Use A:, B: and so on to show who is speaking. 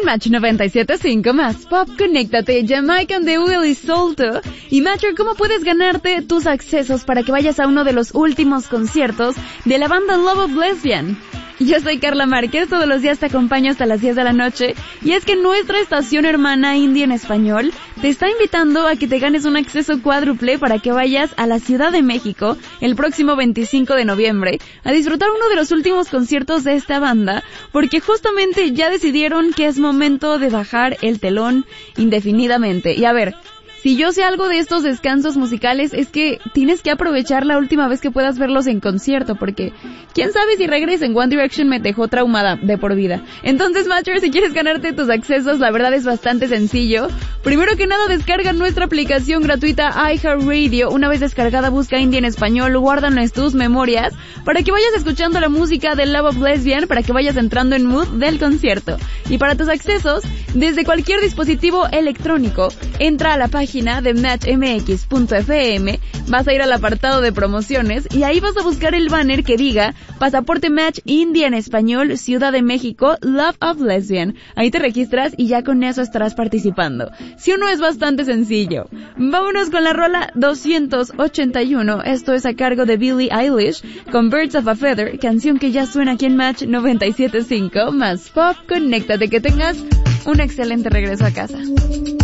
A: Match 97.5 más Pop, conéctate, Jamaican de Willy Solto. Y Matcher, ¿cómo puedes ganarte tus accesos para que vayas a uno de los últimos conciertos de la banda Love of Lesbian? Yo soy Carla Márquez, todos los días te acompaño hasta las 10 de la noche, y es que nuestra estación hermana Indie en Español te está invitando a que te ganes un acceso cuádruple para que vayas a la Ciudad de México el próximo 25 de noviembre a disfrutar uno de los últimos conciertos de esta banda, porque justamente ya decidieron que es momento de bajar el telón indefinidamente. Y a ver, si yo sé algo de estos descansos musicales es que tienes que aprovechar la última vez que puedas verlos en concierto, porque quién sabe si regresen. One Direction me dejó traumada de por vida. Entonces, Matcher, si quieres ganarte tus accesos, la verdad es bastante sencillo. Primero que nada, descarga nuestra aplicación gratuita iHeartRadio. Una vez descargada, busca Indie en Español, guárdalo en tus memorias para que vayas escuchando la música de Love of Lesbian, para que vayas entrando en mood del concierto. Y para tus accesos, desde cualquier dispositivo electrónico, entra a la página de matchmx.fm, vas a ir al apartado de promociones y ahí vas a buscar el banner que diga Pasaporte Match Indie en Español, Ciudad de México, Love of Lesbian. Ahí te registras y ya con eso estarás participando. Si o no, es bastante sencillo. Vámonos con la rola 281, esto es a cargo de Billie Eilish con Birds of a Feather, canción que ya suena aquí en Match 97.5 más Pop. Conéctate, que tengas un excelente regreso a casa.